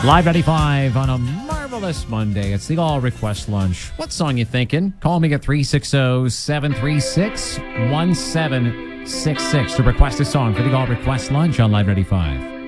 Live 95 on a marvelous Monday. It's the All Request Lunch. What song you thinking? Call me at 360-736-1766 to request a song for the All Request Lunch on Live 95.